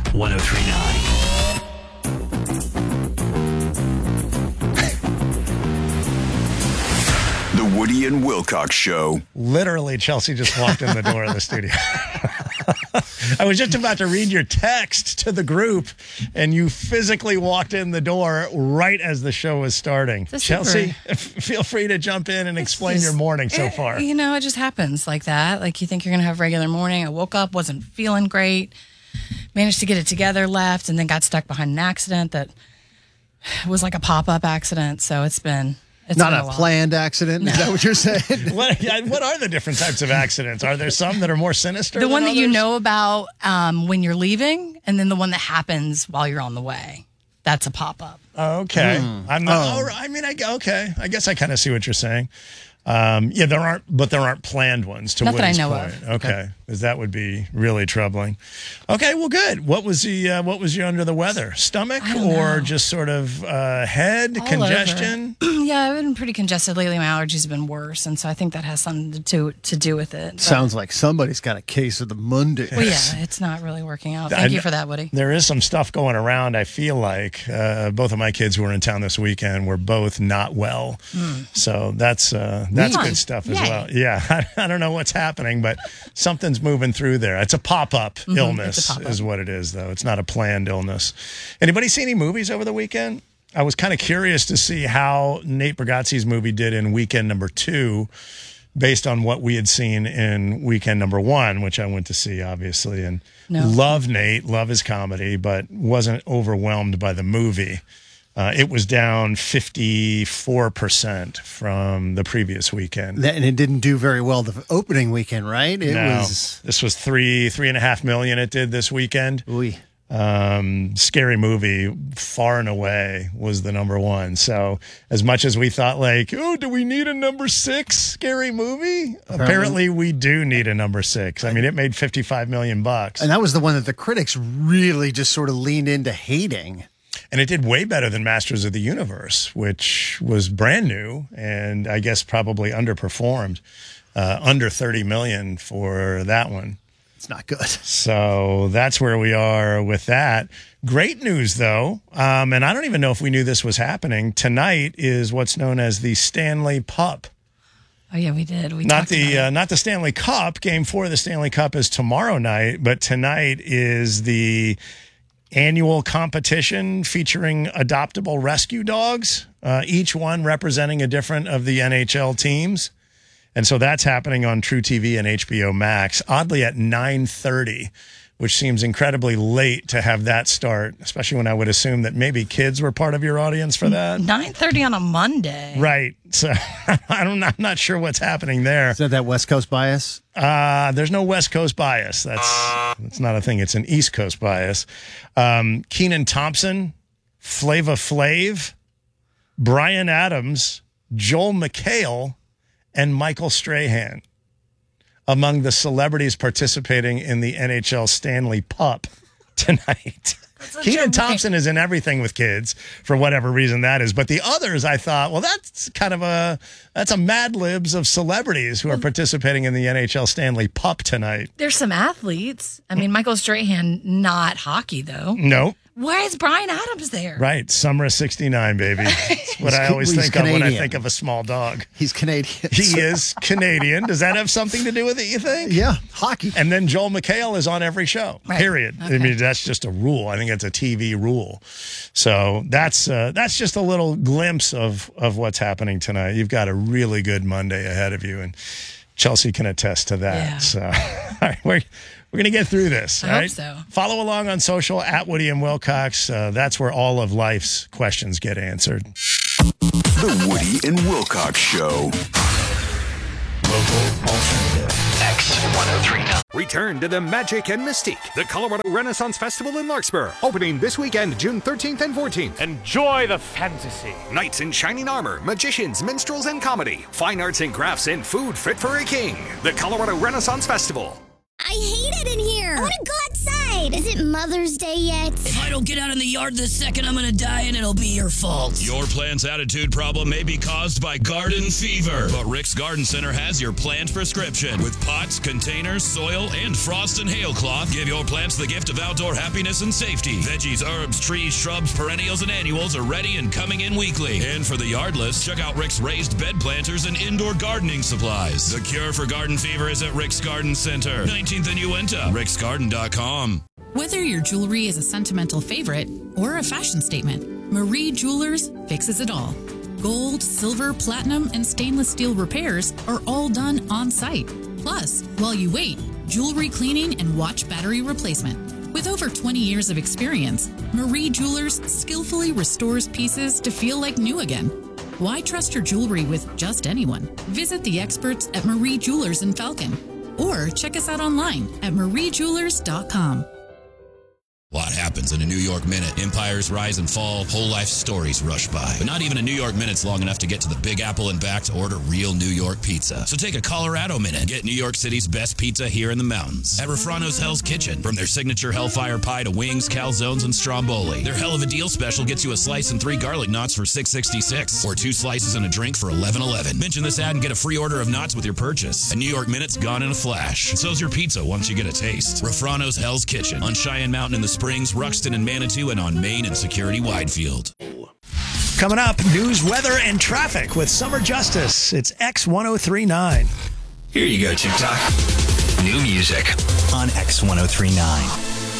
1039. The Woody and Wilcox Show. Literally, Chelsea just walked in the door of the studio. I was just about to read your text to the group, and you physically walked in the door right as the show was starting. Chelsea, feel free to jump in and explain your morning so far. You know, it just happens like that. Like, you think you're going to have a regular morning. I woke up, wasn't feeling great, managed to get it together, left, and then got stuck behind an accident that was like a pop-up accident. So it's been... It's not a planned accident? No. Is that what you're saying? What are the different types of accidents? Are there some that are more sinister? The one that others? you know about when you're leaving, and then the one that happens while you're on the way. That's a pop-up. Okay. I'm not. Okay. I guess I kind of see what you're saying. There aren't planned ones to Woody's point. Okay. Because that would be really troubling. Okay, well, good. What was you under the weather? Stomach or just sort of head all congestion? Yeah, I've been pretty congested lately. My allergies have been worse, and so I think that has something to do with it. But, sounds like somebody's got a case of the Mondays. Well, yeah, it's not really working out. Thank you for that, Woody. There is some stuff going around. I feel like both of my kids who were in town this weekend were both not well. So that's good stuff as well. Yeah, I don't know what's happening, but something's moving through there. It's a pop-up illness is what it is, though. It's not a planned illness. Anybody see any movies over the weekend? I was kind of curious to see how Nate Bargatze's movie did in weekend number 2 based on what we had seen in weekend number 1, which I went to see, obviously. And love Nate, love his comedy, but wasn't overwhelmed by the movie. It was down 54% from the previous weekend. And it didn't do very well the opening weekend, right? This was $3.5 million it did this weekend. Ooh. Scary Movie far and away was the number 1. So as much as we thought do we need a number 6 Scary Movie? Apparently we do need a number 6. I mean, it made $55 million. And that was the one that the critics really just sort of leaned into hating. And it did way better than Masters of the Universe, which was brand new and I guess probably underperformed. Under $30 million for that one. It's not good. So that's where we are with that. Great news, though, and I don't even know if we knew this was happening. Tonight is what's known as the Stanley Pup. Oh yeah, we did. Not the Stanley Cup. Game 4 of the Stanley Cup is tomorrow night, but tonight is the annual competition featuring adoptable rescue dogs, each one representing a different of the NHL teams. And so that's happening on True TV and HBO Max, oddly at 9:30, which seems incredibly late to have that start, especially when I would assume that maybe kids were part of your audience for that. 9:30 on a Monday. Right. So I'm not sure what's happening there. Is that West Coast bias? There's no West Coast bias. That's not a thing. It's an East Coast bias. Kenan Thompson, Flava Flav, Bryan Adams, Joel McHale, and Michael Strahan among the celebrities participating in the NHL Stanley Pup tonight. Kenan Thompson is in everything with kids for whatever reason that is. But the others, I thought, well, that's a Mad Libs of celebrities who are participating in the NHL Stanley Pup tonight. There's some athletes. I mean, Michael Strahan, not hockey, though. No. Why is Bryan Adams there? Right. Summer of 69, baby. That's what I always think Canadian. of when I think of a small dog. He's Canadian. He is Canadian. Does that have something to do with it, you think? Yeah, hockey. And then Joel McHale is on every show, period. Okay. I mean, that's just a rule. I think it's a TV rule. So that's just a little glimpse of what's happening tonight. You've got a really good Monday ahead of you, and Chelsea can attest to that. Yeah. So all right, we're going to get through this. I hope so. Follow along on social at Woody and Wilcox. That's where all of life's questions get answered. The Woody and Wilcox Show. Local alternative. X1039. Return to the magic and mystique. The Colorado Renaissance Festival in Larkspur. Opening this weekend, June 13th and 14th. Enjoy the fantasy. Knights in shining armor, magicians, minstrels, and comedy. Fine arts and crafts and food fit for a king. The Colorado Renaissance Festival. I hate it in here. I want to go outside. Is it it Mother's Day yet? If I don't get out in the yard this second, I'm going to die and it'll be your fault. Your plant's attitude problem may be caused by garden fever, but Rick's Garden Center has your plant prescription. With pots, containers, soil, and frost and hail cloth, give your plants the gift of outdoor happiness and safety. Veggies, herbs, trees, shrubs, perennials, and annuals are ready and coming in weekly. And for the yardless, check out Rick's raised bed planters and indoor gardening supplies. The cure for garden fever is at Rick's Garden Center, 19th and Uinta, ricksgarden.com. Whether your jewelry is a sentimental favorite or a fashion statement, Marie Jewelers fixes it all. Gold, silver, platinum, and stainless steel repairs are all done on site. Plus, while you wait, jewelry cleaning and watch battery replacement. With over 20 years of experience, Marie Jewelers skillfully restores pieces to feel like new again. Why trust your jewelry with just anyone? Visit the experts at Marie Jewelers in Falcon or check us out online at mariejewelers.com. What happens in a New York minute? Empires rise and fall, whole life stories rush by. But not even a New York minute's long enough to get to the Big Apple and back to order real New York pizza. So take a Colorado minute. Get New York City's best pizza here in the mountains. At Refrano's Hell's Kitchen. From their signature Hellfire Pie to wings, calzones, and stromboli. Their Hell of a Deal special gets you a slice and 3 garlic knots for $6.66. Or 2 slices and a drink for $11.11. Mention this ad and get a free order of knots with your purchase. A New York minute's gone in a flash. So's your pizza once you get a taste. Refrano's Hell's Kitchen. On Cheyenne Mountain in the Springs, Ruxton and Manitou, and on Main and Security Widefield. Coming up, news, weather, and traffic with Summer Justice. It's X1039. Here you go, TikTok. New music on X1039.